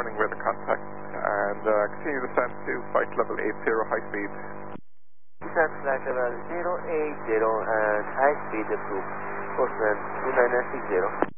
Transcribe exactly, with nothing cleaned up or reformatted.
morning with a contact, and uh, continue to stand to flight level eight zero high speed. Descent flight level zero eight zero and high speed approved. Postman two nine nine six zero.